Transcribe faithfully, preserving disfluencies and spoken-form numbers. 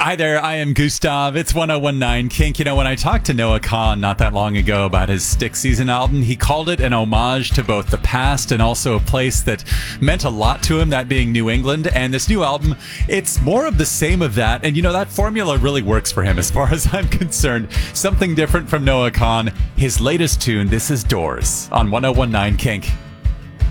Hi there, I am Gustav. It's one oh one nine Kink. You know, when I talked to Noah Kahan not that long ago about his Stick Season album, he called it an homage to both the past and also a place that meant a lot to him, that being New England. And this new album, it's more of the same of that. And you know, that formula really works for him as far as I'm concerned. Something different from Noah Kahan. His latest tune, this is Doors on one oh one nine Kink.